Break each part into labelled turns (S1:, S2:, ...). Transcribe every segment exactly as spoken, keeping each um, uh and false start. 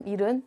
S1: 일은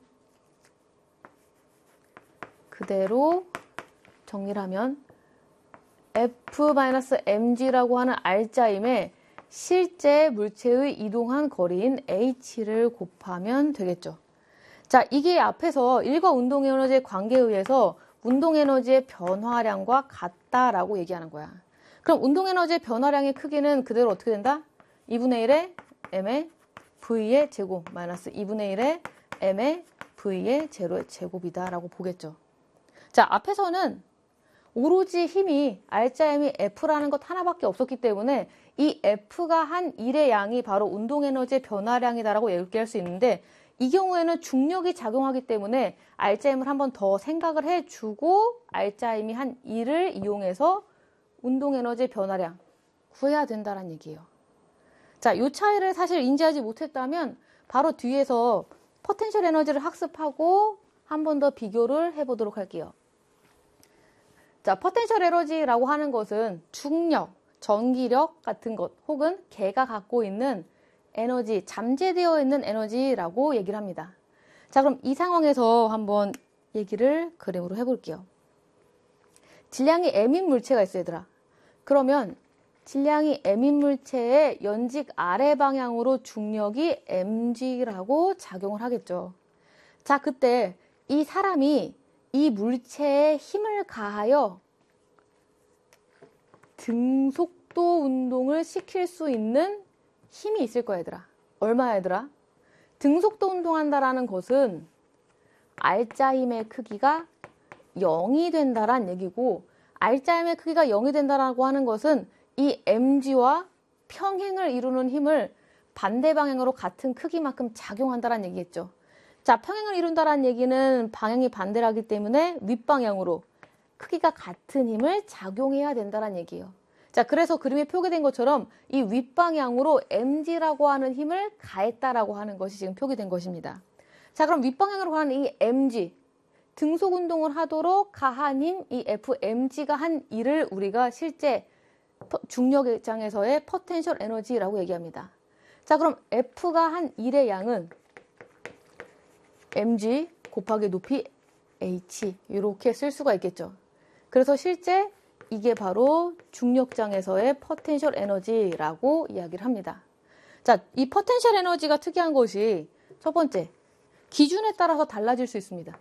S1: 그대로 정리를 하면 에프 엠지라고 하는 알짜임에 실제 물체의 이동한 거리인 h를 곱하면 되겠죠. 자, 이게 앞에서 일과 운동에너지의 관계에 의해서 운동에너지의 변화량과 같다라고 얘기하는 거야. 그럼 운동에너지의 변화량의 크기는 그대로 어떻게 된다? 이분의 일의 m의 v의 제곱 마이너스 이분의 일의 m의 v의 제로의 제곱이다 라고 보겠죠. 자, 앞에서는 오로지 힘이 알짜임이 F라는 것 하나밖에 없었기 때문에 이 F가 한 일의 양이 바로 운동에너지의 변화량이다라고 얘기할 수 있는데, 이 경우에는 중력이 작용하기 때문에 알짜임을 한 번 더 생각을 해주고 알짜임이 한 일을 이용해서 운동에너지의 변화량 구해야 된다는 얘기예요. 자, 이 차이를 사실 인지하지 못했다면 바로 뒤에서 포텐셜 에너지를 학습하고 한 번 더 비교를 해보도록 할게요. 자, 포텐셜 에너지라고 하는 것은 중력, 전기력 같은 것 혹은 개가 갖고 있는 에너지, 잠재되어 있는 에너지라고 얘기를 합니다. 자, 그럼 이 상황에서 한번 얘기를 그림으로 해볼게요. 질량이 m인 물체가 있어, 얘들아. 그러면 질량이 m인 물체의 연직 아래 방향으로 중력이 mg라고 작용을 하겠죠. 자, 그때 이 사람이 이 물체에 힘을 가하여 등속도 운동을 시킬 수 있는 힘이 있을 거야, 얘들아. 얼마야, 얘들아? 등속도 운동한다라는 것은 알짜 힘의 크기가 영이 된다란 얘기고, 알짜 힘의 크기가 영이 된다라고 하는 것은 이 mg와 평행을 이루는 힘을 반대 방향으로 같은 크기만큼 작용한다란 얘기겠죠. 자, 평행을 이룬다는 얘기는 방향이 반대라기 때문에 윗방향으로 크기가 같은 힘을 작용해야 된다는 얘기예요. 자, 그래서 그림에 표기된 것처럼 이 윗방향으로 mg라고 하는 힘을 가했다라고 하는 것이 지금 표기된 것입니다. 자, 그럼 윗방향으로 가는 이 mg, 등속 운동을 하도록 가한 힘, 이 fmg가 한 일을 우리가 실제 중력 입장에서의 포텐셜 에너지라고 얘기합니다. 자, 그럼 F가 한 일의 양은 mg 곱하기 높이 h 이렇게 쓸 수가 있겠죠. 그래서 실제 이게 바로 중력장에서의 포텐셜 에너지라고 이야기를 합니다. 자, 이 포텐셜 에너지가 특이한 것이 첫 번째, 기준에 따라서 달라질 수 있습니다.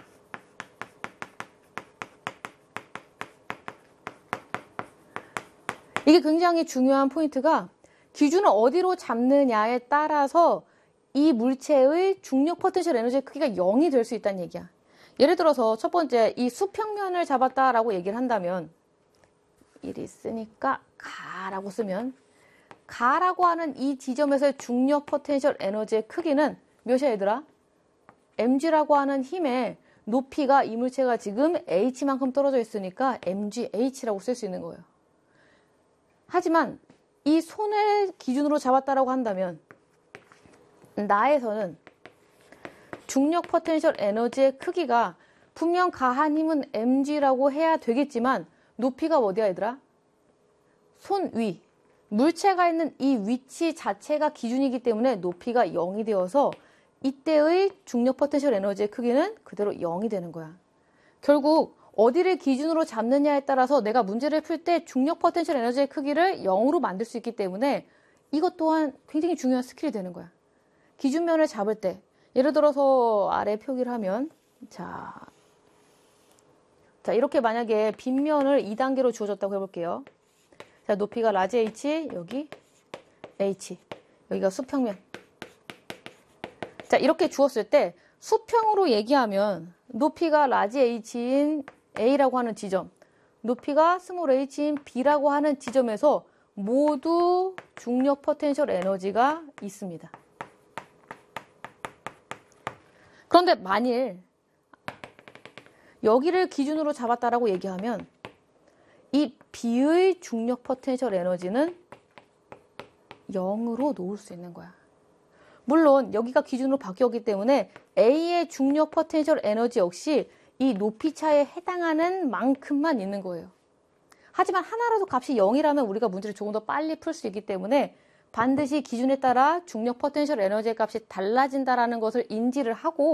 S1: 이게 굉장히 중요한 포인트가, 기준을 어디로 잡느냐에 따라서 이 물체의 중력 포텐셜 에너지의 크기가 영이 될 수 있다는 얘기야. 예를 들어서 첫 번째, 이 수평면을 잡았다라고 얘기를 한다면, 일이 있으니까 가라고 쓰면, 가라고 하는 이 지점에서의 중력 포텐셜 에너지의 크기는 몇이야, 얘들아? mg라고 하는 힘의 높이가 이 물체가 지금 h만큼 떨어져 있으니까 mgh라고 쓸 수 있는 거예요. 하지만 이 손을 기준으로 잡았다라고 한다면 나에서는 중력 포텐셜 에너지의 크기가 분명 가한 힘은 mg라고 해야 되겠지만 높이가 어디야, 얘들아? 손 위. 물체가 있는 이 위치 자체가 기준이기 때문에 높이가 영이 되어서 이때의 중력 포텐셜 에너지의 크기는 그대로 영이 되는 거야. 결국 어디를 기준으로 잡느냐에 따라서 내가 문제를 풀 때 중력 포텐셜 에너지의 크기를 영으로 만들 수 있기 때문에 이것 또한 굉장히 중요한 스킬이 되는 거야. 기준면을 잡을 때, 예를 들어서 아래 표기를 하면, 자, 자 이렇게 만약에 빗면을 이 단계로 주어졌다고 해볼게요. 자, 높이가 라지 h, 여기 h, 여기가 수평면. 자, 이렇게 주었을 때 수평으로 얘기하면 높이가 라지 h인 A라고 하는 지점, 높이가 스몰 h인 B라고 하는 지점에서 모두 중력 포텐셜 에너지가 있습니다. 그런데 만일 여기를 기준으로 잡았다라고 얘기하면 이 B의 중력 포텐셜 에너지는 영으로 놓을 수 있는 거야. 물론 여기가 기준으로 바뀌었기 때문에 A의 중력 포텐셜 에너지 역시 이 높이 차에 해당하는 만큼만 있는 거예요. 하지만 하나라도 값이 영이라면 우리가 문제를 조금 더 빨리 풀 수 있기 때문에 반드시 기준에 따라 중력 포텐셜 에너지의 값이 달라진다는 것을 인지를 하고